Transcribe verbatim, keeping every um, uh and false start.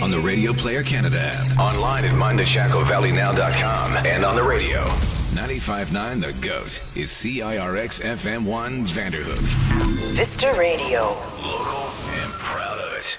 on the Radio Player Canada app, online at mind the chaco valley now dot com, and on the radio. ninety-five point nine The GOAT is C I R X F M one Vanderhoof. Vista Radio. Local